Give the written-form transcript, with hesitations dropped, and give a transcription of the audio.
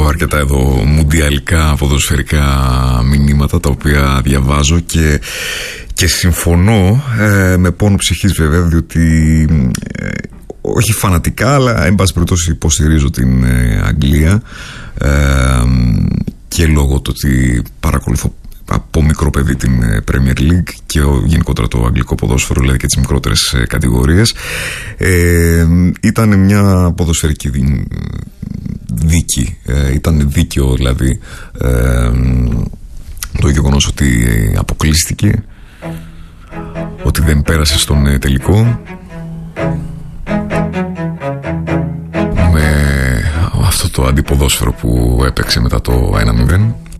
έχω αρκετά εδώ μουντιαλικά ποδοσφαιρικά μηνύματα τα οποία διαβάζω και συμφωνώ με πόνο ψυχής βέβαια, διότι όχι φανατικά, αλλά εν πάση περιπτώσει υποστηρίζω την Αγγλία και λόγω του ότι παρακολουθώ από μικρό παιδί την Premier League και γενικότερα το αγγλικό ποδόσφαιρο, δηλαδή και τις μικρότερες κατηγορίες. Ήταν μια ποδοσφαιρική δίκη, ήταν δίκαιο δηλαδή το γεγονός ότι αποκλείστηκε, ότι δεν πέρασε στον τελικό με αυτό το αντιποδόσφαιρο που έπαιξε μετά το 1-0.